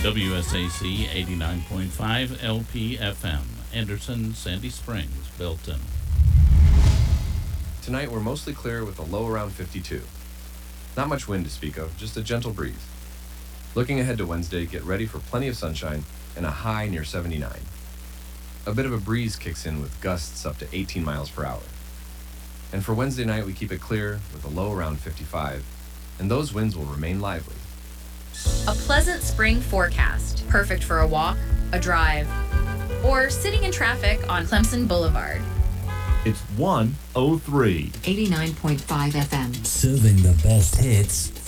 WSAC 89.5 LPFM, Anderson, Sandy Springs, Belton. Tonight we're mostly clear with a low around 52. Not much wind to speak of, just a gentle breeze. Looking ahead to Wednesday, get ready for plenty of sunshine and a high near 79. A bit of a breeze kicks in with gusts up to 18 miles per hour. And for Wednesday night, we keep it clear with a low around 55, and those winds will remain lively. A pleasant spring forecast, perfect for a walk, a drive, or sitting in traffic on Clemson Boulevard. It's 103. 89.5 FM. Serving the best hits